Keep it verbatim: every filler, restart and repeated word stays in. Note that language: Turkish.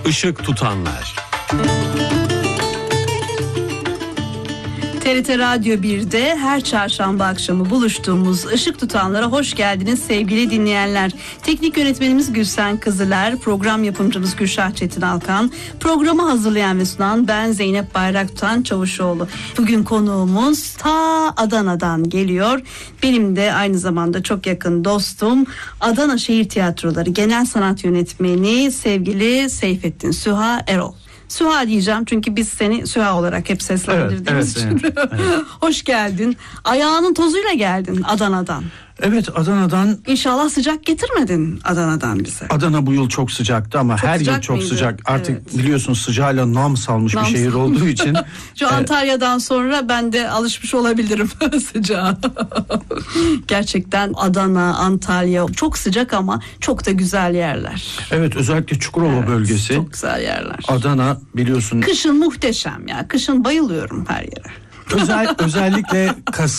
Işık tutanlar. T R T Radyo bir'de her çarşamba akşamı buluştuğumuz Işık Tutanlara hoş geldiniz sevgili dinleyenler. Teknik yönetmenimiz Gülsen Kızıler, program yapımcımız Gülşah Çetin Alkan, programı hazırlayan ve sunan ben Zeynep Bayraktutan Çavuşoğlu. Bugün konuğumuz ta Adana'dan geliyor. Benim de aynı zamanda çok yakın dostum, Adana Şehir Tiyatroları Genel Sanat Yönetmeni sevgili Seyfettin Süha Erol. Süha diyeceğim çünkü biz seni Süha olarak hep seslendirdiğimiz evet, için. evet, evet. Hoş geldin. Ayağının tozuyla geldin Adana'dan. Evet, Adana'dan. İnşallah sıcak getirmedin Adana'dan bize. Adana bu yıl çok sıcaktı ama Çok her sıcak yıl çok mıydı? sıcak. Artık Evet. biliyorsun sıcağıyla nam salmış Nam bir şehir sal- olduğu için. Şu Evet. Antalya'dan sonra ben de alışmış olabilirim sıcağa. Gerçekten Adana, Antalya çok sıcak ama çok da güzel yerler. Evet, özellikle Çukurova Evet, bölgesi. Çok güzel yerler. Adana biliyorsun. Kışın muhteşem ya. Kışın bayılıyorum her yere. Özel, özellikle Kasım